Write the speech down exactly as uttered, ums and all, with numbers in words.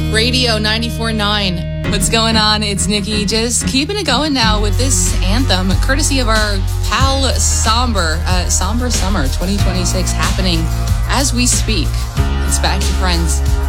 Radio ninety-four point nine. What's going on? It's Nikki. Just keeping it going now with this anthem, courtesy of our pal Somber. Uh, Somber Summer twenty twenty-six happening as we speak. It's back to friends.